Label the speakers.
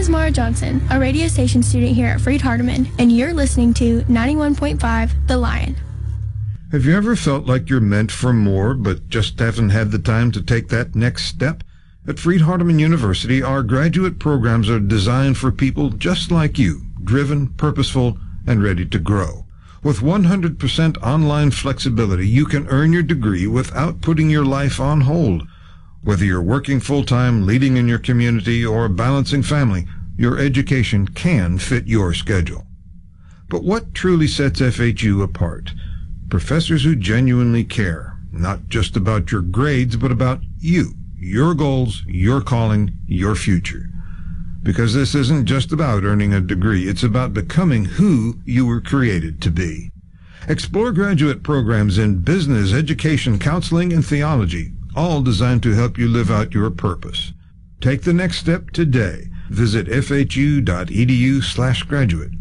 Speaker 1: Mara Johnson, a radio station student here at Freed-Hardeman, and you're listening to 91.5 The Lion.
Speaker 2: Have you ever felt like you're meant for more, but just haven't had the time to take that next step? At Freed-Hardeman University, our graduate programs are designed for people just like you, driven, purposeful, and ready to grow. With 100% online flexibility, you can earn your degree without putting your life on hold. Whether you're working full-time, leading in your community, or balancing family, your education can fit your schedule. But what truly sets FHU apart? Professors who genuinely care, not just about your grades, but about you, your goals, your calling, your future. Because this isn't just about earning a degree, it's about becoming who you were created to be. Explore graduate programs in business, education, counseling, and theology, all designed to help you live out your purpose. Take the next step today. Visit fhu.edu/graduate